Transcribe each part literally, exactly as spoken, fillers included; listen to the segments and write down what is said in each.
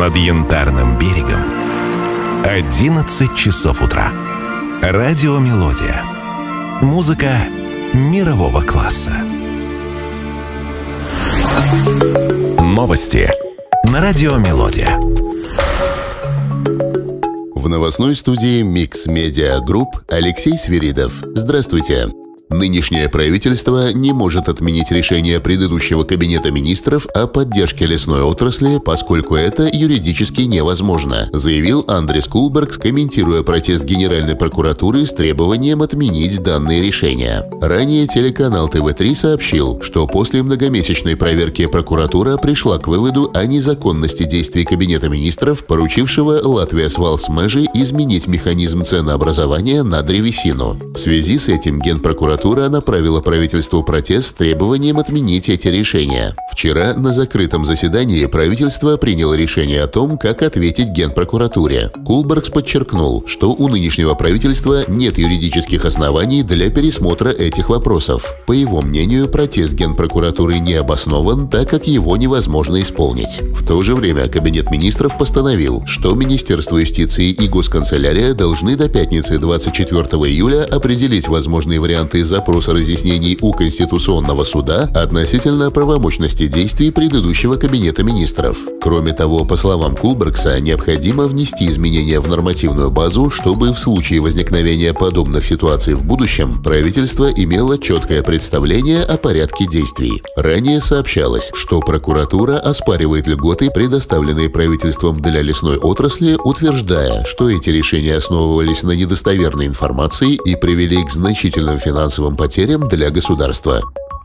Над Янтарным берегом одиннадцать часов утра. Радио «Мелодия». Музыка мирового класса. Новости на радио «Мелодия». В новостной студии Mix Media Group Алексей Свиридов. Здравствуйте. Нынешнее правительство не может отменить решение предыдущего кабинета министров о поддержке лесной отрасли, поскольку это юридически невозможно, заявил Андрес Кулбергс, комментируя протест Генеральной прокуратуры с требованием отменить данные решения. Ранее телеканал тэ вэ три сообщил, что после многомесячной проверки прокуратура пришла к выводу о незаконности действий кабинета министров, поручившего Латвия Свалсмежи изменить механизм ценообразования на древесину. В связи с этим Генпрокуратура направила правительству протест с требованием отменить эти решения. Вчера на закрытом заседании правительство приняло решение о том, как ответить Генпрокуратуре. Кулбергс подчеркнул, что у нынешнего правительства нет юридических оснований для пересмотра этих вопросов. По его мнению, протест Генпрокуратуры не обоснован, так как его невозможно исполнить. В то же время Кабинет министров постановил, что Министерство юстиции и Госканцелярия должны до пятницы двадцать четвёртого июля определить возможные варианты запроса разъяснений у Конституционного суда относительно правомочности действий предыдущего Кабинета министров. Кроме того, по словам Кулбергса, необходимо внести изменения в нормативную базу, чтобы в случае возникновения подобных ситуаций в будущем правительство имело четкое представление о порядке действий. Ранее сообщалось, что прокуратура оспаривает льготы, предоставленные правительством для лесной отрасли, утверждая, что эти решения основывались на недостоверной информации и привели к значительным финансовым потерям для государства.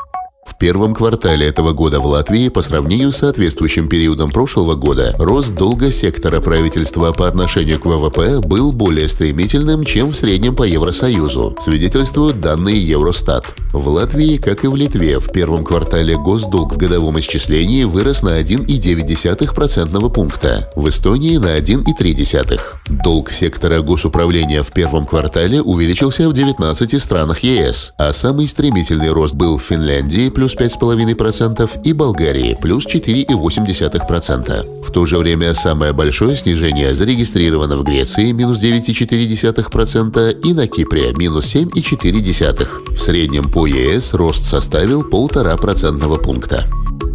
В первом квартале этого года в Латвии по сравнению с соответствующим периодом прошлого года рост долга сектора правительства по отношению к вэ вэ пэ был более стремительным, чем в среднем по Евросоюзу, свидетельствуют данные Евростат. В Латвии, как и в Литве, в первом квартале госдолг в годовом исчислении вырос на один целых девять десятых процентного пункта, в Эстонии на один целых три десятых. Долг сектора госуправления в первом квартале увеличился в девятнадцати странах е эс, а самый стремительный рост был в Финляндии плюс пять целых пять десятых процента и Болгарии плюс четыре целых восемь десятых процента. В то же время самое большое снижение зарегистрировано в Греции минус девять целых четыре десятых процента и на Кипре минус семь целых четыре десятых процента. В среднем по е эс рост составил полтора процентного пункта.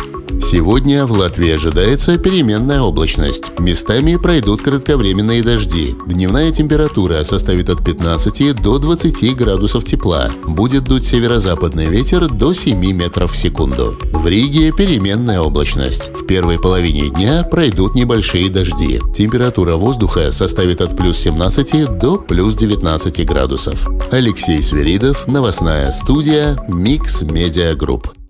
Сегодня в Латвии ожидается переменная облачность. Местами пройдут кратковременные дожди. Дневная температура составит от пятнадцати до двадцати градусов тепла. Будет дуть северо-западный ветер до семи метров в секунду. В Риге переменная облачность. В первой половине дня пройдут небольшие дожди. Температура воздуха составит от плюс семнадцати до плюс девятнадцати градусов. Алексей Свиридов, новостная студия Mix Media Group.